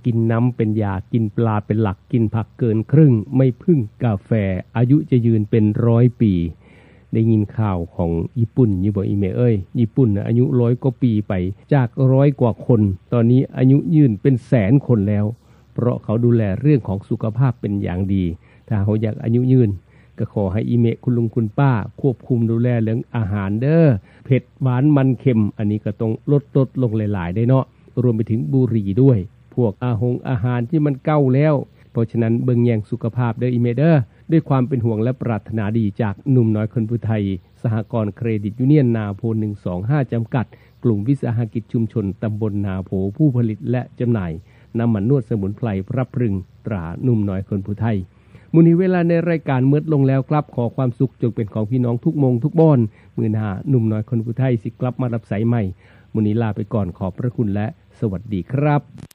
กินน้ำเป็นยากินปลาเป็นหลักกินผักเกินครึ่งไม่พึ่งกาแฟอายุจะยืนเป็น100 ปีได้ยินข่าวของญี่ปุ่นอยู่บ่อีเมเอ้ยญี่ปุ่นนะอายุ100 กว่าปีไปจาก100 กว่าคนตอนนี้อายุยืนเป็น100,000 คนแล้วเพราะเขาดูแลเรื่องของสุขภาพเป็นอย่างดีถ้าเขาอยากอายุยืนก็ขอให้อีเมะคุณลุงคุณป้าควบคุมดูแลเรื่องอาหารเด้อเผ็ดหวานมันเค็มอันนี้ก็ต้องลดลงหลายๆได้เนาะรวมไปถึงบุหรี่ด้วยพวกอาหารที่มันเก่าแล้วเพราะฉะนั้นเบิ่งแย่งสุขภาพเด้ออีเมเด้อด้วยความเป็นห่วงและปรารถนาดีจากหนุ่มน้อยคนผู้ไทยสหกรณ์เครดิตยูเนียนนาโพ125จำกัดกลุ่มวิสาหกิจชุมชนตำบลนาโพผู้ผลิตและจำหน่ายน้ำมันนวดสมุนไพรพระพรึงตราหนุ่มน้อยคนผู้ไทยมื้อนี้เวลาในรายการมืดลงแล้วครับขอความสุขจงเป็นของพี่น้องทุกมงทุกบ้านมื้อหน้าหนุ่มน้อยคนผู้ไทยสิกลับมารับสายใหม่มื้อนี้ลาไปก่อนขอบพระคุณและสวัสดีครับ